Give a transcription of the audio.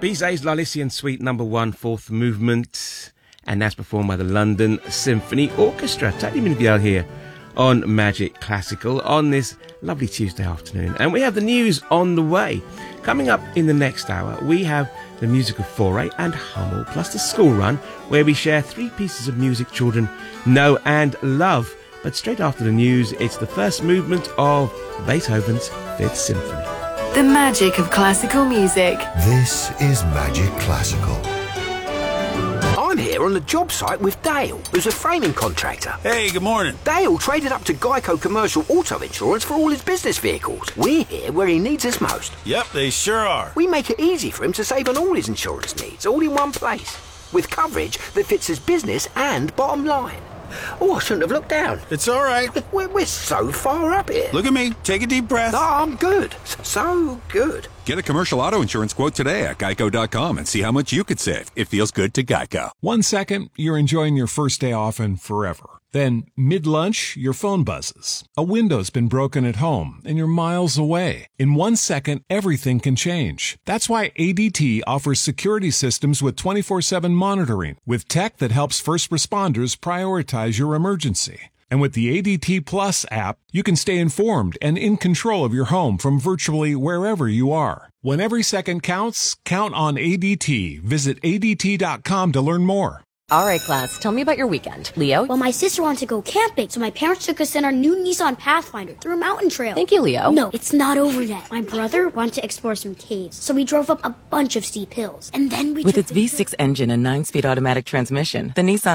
Bizet's Lallissian Suite No. 1, fourth movement, and that's performed by the London Symphony Orchestra. Tony Minviel here on Magic Classical on this lovely Tuesday afternoon. And we have the news on the way. Coming up in the next hour, we have the musical foray and Hummel, plus the school run, where we share 3 pieces of music children know and love. But straight after the news, it's the first movement of Beethoven's Fifth Symphony. The magic of classical music. This is Magic Classical. I'm here on the job site with Dale, who's a framing contractor. Hey, good morning. Dale traded up to Geico Commercial Auto Insurance for all his business vehicles. We're here where he needs us most. Yep, they sure are. We make it easy for him to save on all his insurance needs, all in one place, with coverage that fits his business and bottom line. Oh, I shouldn't have looked down. It's all right. We're so far up here. Look at me. Take a deep breath. No, I'm good. So good. Get a commercial auto insurance quote today at geico.com and see how much you could save. It feels good to Geico. 1 second, you're enjoying your first day off and forever. Then, mid-lunch, your phone buzzes. A window's been broken at home, and you're miles away. In 1 second, everything can change. That's why ADT offers security systems with 24/7 monitoring, with tech that helps first responders prioritize your emergency. And with the ADT Plus app, you can stay informed and in control of your home from virtually wherever you are. When every second counts, count on ADT. Visit ADT.com to learn more. All right, class, tell me about your weekend. Leo? Well, my sister wanted to go camping, so my parents took us in our new Nissan Pathfinder through a mountain trail. Thank you, Leo. No, it's not over yet. My brother wanted to explore some caves, so we drove up a bunch of steep hills. And then we With its V6 engine and 9-speed automatic transmission, the Nissan